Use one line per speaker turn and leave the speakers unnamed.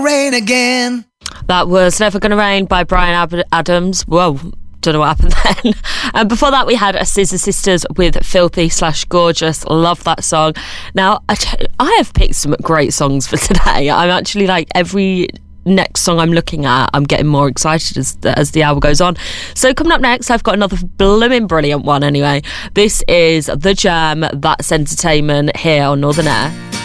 Rain again.
That was Never Gonna Rain by Bryan Adams. Whoa, don't know what happened then. And before that, we had Scissor Sisters with Filthy/Gorgeous. Love that song. Now, I have picked some great songs for today. I'm actually like, every next song I'm looking at, I'm getting more excited as the hour goes on. So coming up next, I've got another blooming brilliant one anyway. This is The Jam, That's Entertainment, here on Northern Air.